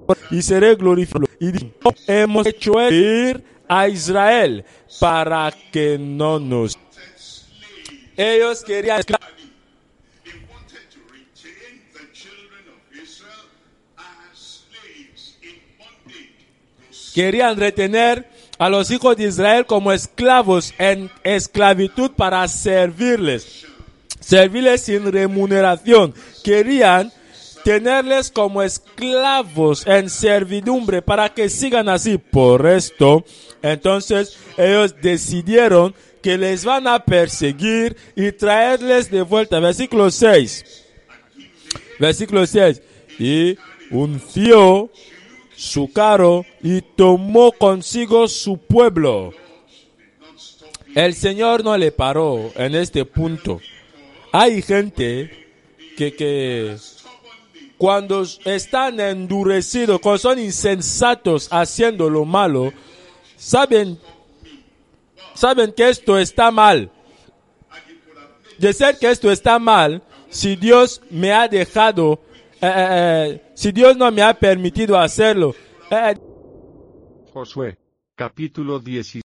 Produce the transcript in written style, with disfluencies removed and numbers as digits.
y seré glorificado. Y dijo, hemos hecho ir a Israel para que no nos... Ellos querían esclavos. Querían retener a los hijos de Israel como esclavos en esclavitud para servirles sin remuneración. Querían tenerles como esclavos en servidumbre para que sigan así. Por esto, entonces ellos decidieron que les van a perseguir y traerles de vuelta. Versículo 6. Y unció su carro y tomó consigo su pueblo. El Señor no le paró en este punto. Hay gente que cuando están endurecidos, cuando son insensatos haciendo lo malo, saben que esto está mal. De ser que esto está mal, si Dios me ha dejado, si Dios no me ha permitido hacerlo. Josué, capítulo 17.